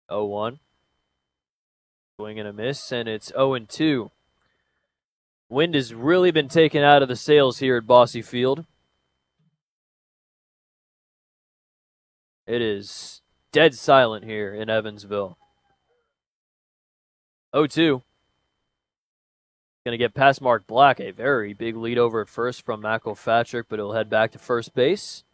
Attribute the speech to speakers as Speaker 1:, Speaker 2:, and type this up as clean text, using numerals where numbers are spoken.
Speaker 1: 0-1. Swing and a miss, and it's 0-2. Wind has really been taken out of the sails here at Bosse Field. It is dead silent here in Evansville. 0-2. Going to get past Mark Black. A very big lead over at first from McElpatrick, but he'll head back to first base.